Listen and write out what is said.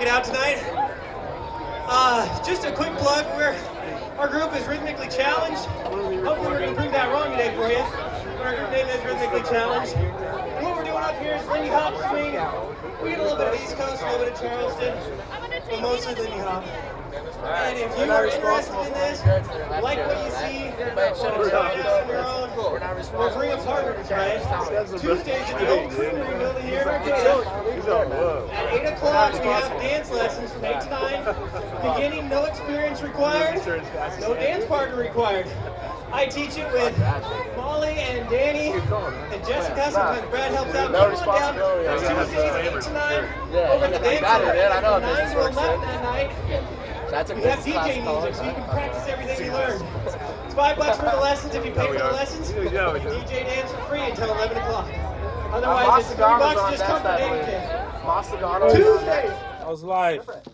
check it out tonight. Just a quick plug, our group is Rhythmically Challenged. Hopefully we're going to prove that wrong today for you. Our group name is Rhythmically Challenged. And what we're doing up here is Lindy Hop swing. We get a little bit of East Coast, a little bit of Charleston, but mostly Lindy Hop. And if you are interested in this, like what you see, want to try it out on your own, we'll bring a partner to try it. Tuesdays at the Old Creamery Building here in Arcata. At 8 o'clock, we have dance lessons from 8 to 9. Beginning, no experience required, no dance partner required. I teach it with Molly and Danny and Jessica. Sometimes Brad helps out. Come on down. Tuesdays 8 to 9 over at the dance center. I know. 9 to 11 that night. We have DJ music, so you can practice everything you learn. It's $5 for the lessons. If you pay for the lessons, you DJ dance for free until 11 o'clock. Otherwise, it's $3 just come for Danny. Tuesdays. I was live.